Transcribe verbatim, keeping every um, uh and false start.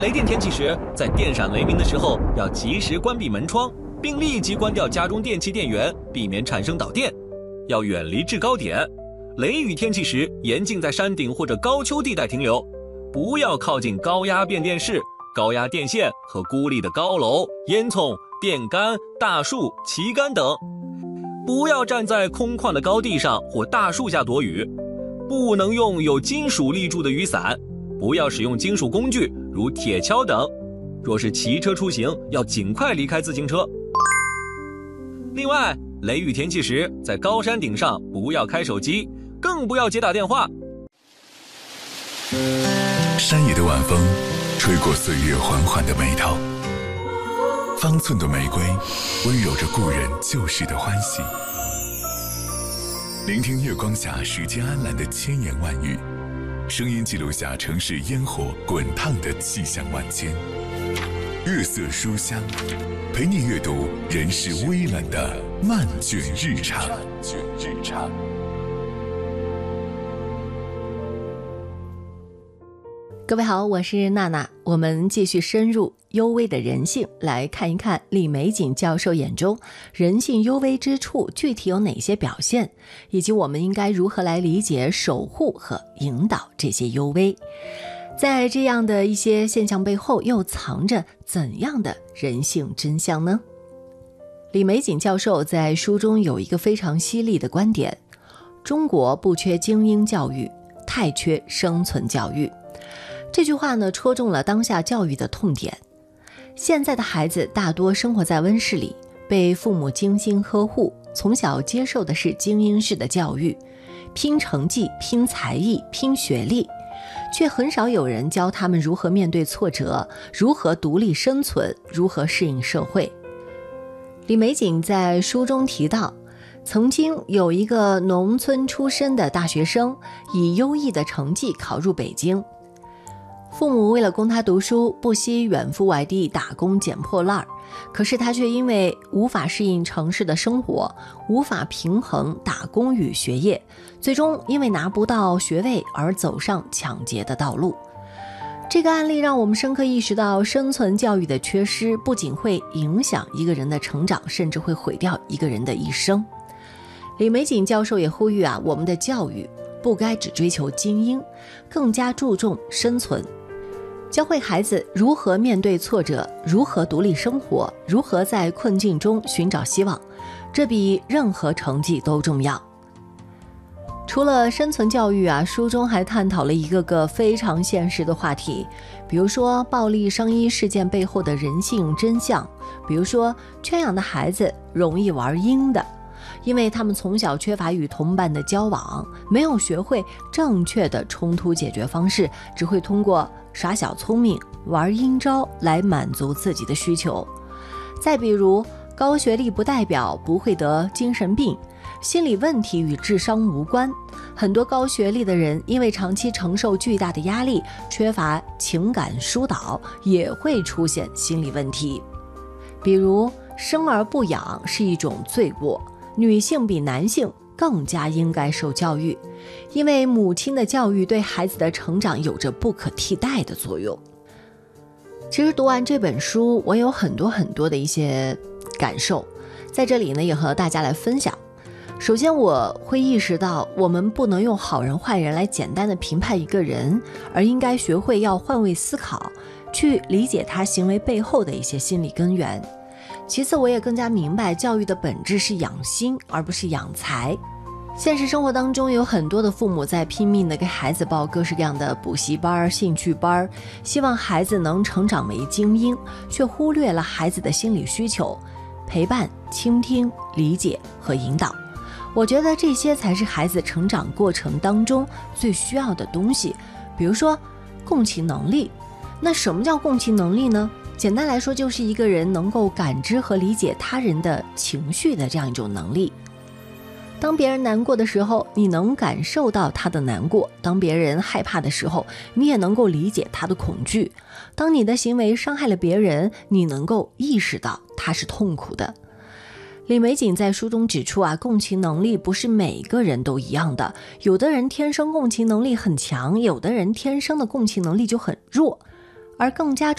雷电天气时，在电闪雷鸣的时候要及时关闭门窗，并立即关掉家中电器电源，避免产生导电。要远离制高点。雷雨天气时，严禁在山顶或者高丘地带停留，不要靠近高压变电室、高压电线和孤立的高楼、烟囱、电杆、大树、旗杆等。不要站在空旷的高地上或大树下躲雨。不能用有金属立柱的雨伞。不要使用金属工具，如铁锹等。若是骑车出行，要尽快离开自行车。另外，雷雨天气时，在高山顶上不要开手机，更不要接打电话。 山野的晚风吹过岁月缓缓的眉头，方寸的玫瑰温柔着故人旧时的欢喜。聆听月光下时间安澜的千言万语，声音记录下城市烟火滚烫的气象万千。月色书香，陪你阅读人世微澜的漫卷日常。 各位好，我是娜娜，我们继续深入幽微的人性，来看一看李玫瑾教授眼中人性幽微之处具体有哪些表现，以及我们应该如何来理解、守护和引导这些幽微。在这样的一些现象背后，又藏着怎样的人性真相呢？李玫瑾教授在书中有一个非常犀利的观点：中国不缺精英教育，太缺生存教育。这句话呢，戳中了当下教育的痛点。现在的孩子大多生活在温室里，被父母精心呵护，从小接受的是精英式的教育，拼成绩、拼才艺、拼学历，却很少有人教他们如何面对挫折，如何独立生存，如何适应社会。李玫瑾在书中提到，曾经有一个农村出身的大学生，以优异的成绩考入北京。父母为了供他读书，不惜远赴外地打工捡破烂，可是他却因为无法适应城市的生活，无法平衡打工与学业，最终因为拿不到学位而走上抢劫的道路。这个案例让我们深刻意识到，生存教育的缺失不仅会影响一个人的成长，甚至会毁掉一个人的一生。李玫瑾教授也呼吁啊，我们的教育不该只追求精英，更加注重生存，教会孩子如何面对挫折，如何独立生活，如何在困境中寻找希望，这比任何成绩都重要。除了生存教育啊，书中还探讨了一个个非常现实的话题，比如说暴力伤医事件背后的人性真相，比如说圈养的孩子容易玩阴的，因为他们从小缺乏与同伴的交往，没有学会正确的冲突解决方式，只会通过耍小聪明、玩阴招来满足自己的需求。再比如，高学历不代表不会得精神病，心理问题与智商无关。很多高学历的人因为长期承受巨大的压力，缺乏情感疏导，也会出现心理问题。比如，生而不养是一种罪过，女性比男性更加应该受教育，因为母亲的教育对孩子的成长有着不可替代的作用。其实读完这本书，我有很多很多的一些感受，在这里呢也和大家来分享。首先，我会意识到我们不能用好人坏人来简单的评判一个人，而应该学会要换位思考，去理解他行为背后的一些心理根源。其次，我也更加明白教育的本质是养心，而不是养才。现实生活当中，有很多的父母在拼命的给孩子报各式各样的补习班、兴趣班，希望孩子能成长为精英，却忽略了孩子的心理需求，陪伴、倾听、理解和引导。我觉得这些才是孩子成长过程当中最需要的东西。比如说共情能力。那什么叫共情能力呢？简单来说，就是一个人能够感知和理解他人的情绪的这样一种能力。当别人难过的时候，你能感受到他的难过；当别人害怕的时候，你也能够理解他的恐惧；当你的行为伤害了别人，你能够意识到他是痛苦的。李玫瑾在书中指出啊，共情能力不是每个人都一样的，有的人天生共情能力很强，有的人天生的共情能力就很弱。而更加